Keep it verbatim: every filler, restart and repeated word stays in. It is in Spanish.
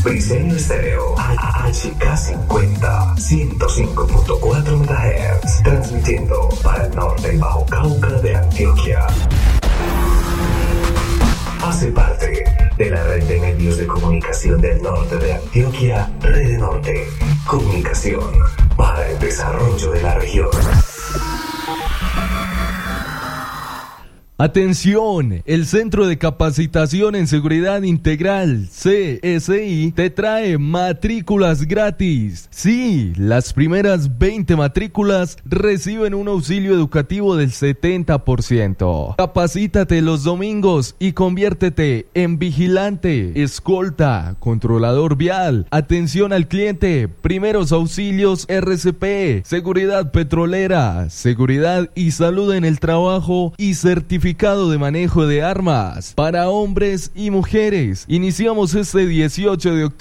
Briseño Estéreo, H K cincuenta, ciento cinco punto cuatro megahertz, transmitiendo para el norte y Bajo Cauca de Antioquia. Hace parte de la red de medios de comunicación del norte de Antioquia, Red Norte, comunicación para el desarrollo de la región. Atención, el Centro de Capacitación en Seguridad Integral, C S I, te trae matrículas gratis. Sí, las primeras veinte matrículas reciben un auxilio educativo del setenta por ciento. Capacítate los domingos y conviértete en vigilante, escolta, controlador vial, atención al cliente, primeros auxilios R C P, seguridad petrolera, seguridad y salud en el trabajo y certificado de manejo de armas para hombres y mujeres. Iniciamos este dieciocho de octubre